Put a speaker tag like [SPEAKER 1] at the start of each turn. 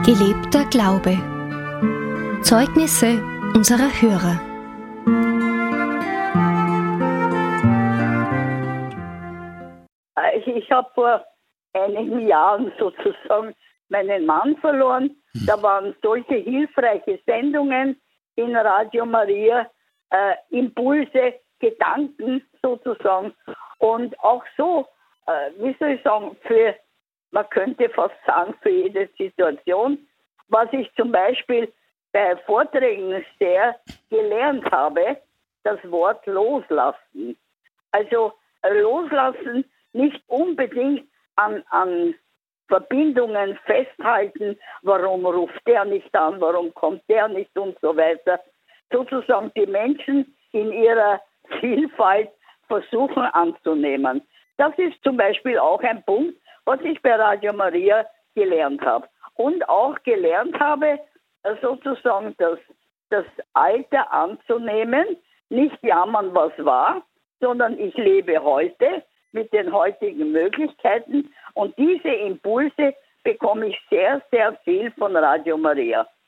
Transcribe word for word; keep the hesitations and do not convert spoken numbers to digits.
[SPEAKER 1] Gelebter Glaube. Zeugnisse unserer Hörer.
[SPEAKER 2] Ich habe vor einigen Jahren sozusagen meinen Mann verloren. Da waren solche hilfreiche Sendungen in Radio Maria, äh, Impulse, Gedanken sozusagen. Und auch so, äh, wie soll ich sagen, für, man könnte fast sagen, für jede Situation, was ich zum Beispiel bei Vorträgen sehr gelernt habe, das Wort loslassen. Also äh, loslassen, nicht unbedingt an, an Verbindungen festhalten, warum ruft der nicht an, warum kommt der nicht und so weiter. Sozusagen die Menschen in ihrer Vielfalt versuchen anzunehmen. Das ist zum Beispiel auch ein Punkt, was ich bei Radio Maria gelernt habe. Und auch gelernt habe, sozusagen das, das Alter anzunehmen, nicht jammern, was war, sondern ich lebe heute mit den heutigen Möglichkeiten und diese Impulse bekomme ich sehr, sehr viel von Radio Maria.